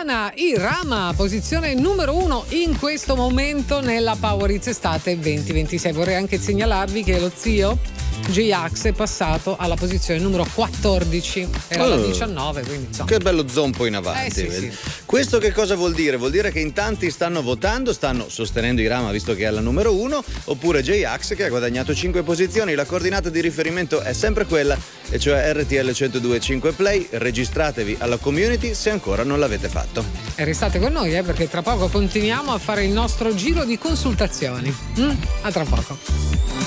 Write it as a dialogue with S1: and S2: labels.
S1: Ivana Irama, posizione numero 1 in questo momento nella Power Hits Estate 2026. Vorrei anche segnalarvi che lo zio J-Ax è passato alla posizione numero 14, era la 19, quindi insomma.
S2: Che bello zompo in avanti.
S1: Sì.
S2: Questo che cosa vuol dire? Vuol dire che in tanti stanno votando, stanno sostenendo Irama visto che è alla numero 1, oppure J-Ax che ha guadagnato 5 posizioni. La coordinata di riferimento è sempre quella, e cioè RTL 102.5 Play. Registratevi alla community se ancora non l'avete fatto.
S1: E restate con noi, perché tra poco continuiamo a fare il nostro giro di consultazioni. A tra poco.